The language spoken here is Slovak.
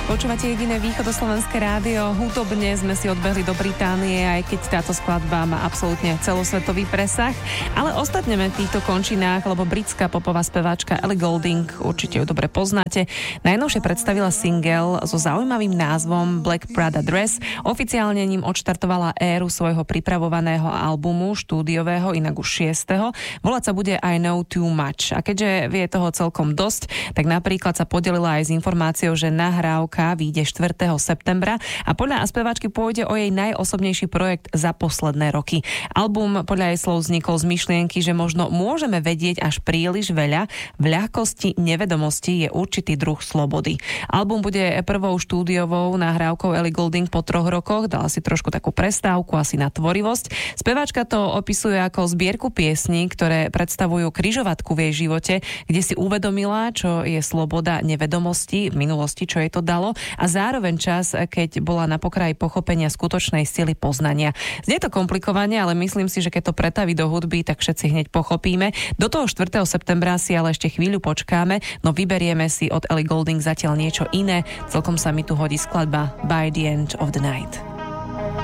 Počúvate jediné východoslovenské rádio. Hudobne sme si odbehli do Británie, aj keď táto skladba má absolútne celosvetový presah. Ale ostatneme v týchto končinách, lebo britská popová speváčka Ellie Goulding, určite ju dobre poznáte, najnovšie predstavila single so zaujímavým názvom Black Prada Dress. Oficiálne ním odštartovala éru svojho pripravovaného albumu štúdiového, inak už 6. Volať sa bude I Know Too Much. A keďže vie toho celkom dosť, tak napríklad sa podelila aj s informáciou, že nahrávka vyjde 4. septembra a podľa speváčky pôjde o jej najosobnejší projekt za posledné roky. Album podľa jej slov vznikol z myšlienky, že možno môžeme vedieť až príliš veľa. V ľahkosti nevedomosti je určitý druh slobody. Album bude prvou štúdiovou nahrávkou Ellie Goulding po 3 rokoch. Dala si trošku takú prestávku asi na tvorivosť. Speváčka to opisuje ako zbierku piesní, ktoré predstavujú križovatku v jej živote, kde si uvedomila, čo je sloboda nevedomosti, v minulosti, čo jej to dalo, a zároveň čas, keď bola na pokraji pochopenia skutočnej sily poznania. Znie to komplikovane, ale myslím si, že keď to pretaví do hudby, tak všetci hneď pochopíme. Do toho 4. septembra si ale ešte chvíľu počkáme, no vyberieme si od Ellie Goulding zatiaľ niečo iné. Celkom sa mi tu hodí skladba By the End of the Night.